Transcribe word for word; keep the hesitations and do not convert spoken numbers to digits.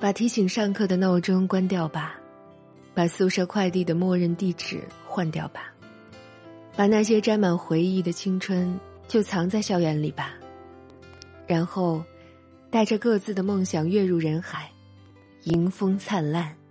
把提醒上课的闹钟关掉吧，把宿舍快递的默认地址换掉吧，把那些沾满回忆的青春就藏在校园里吧，然后带着各自的梦想跃入人海，迎风灿烂。